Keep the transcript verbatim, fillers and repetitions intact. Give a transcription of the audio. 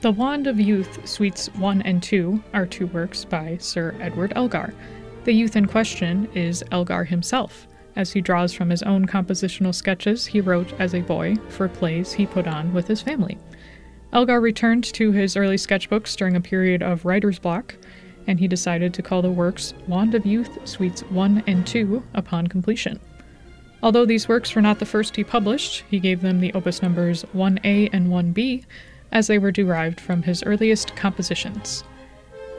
The Wand of Youth, Suites one and two, are two works by Sir Edward Elgar. The youth in question is Elgar himself, as he draws from his own compositional sketches he wrote as a boy for plays he put on with his family. Elgar returned to his early sketchbooks during a period of writer's block, and he decided to call the works Wand of Youth, Suites one and two upon completion. Although these works were not the first he published, he gave them the opus numbers one A and one B, as they were derived from his earliest compositions.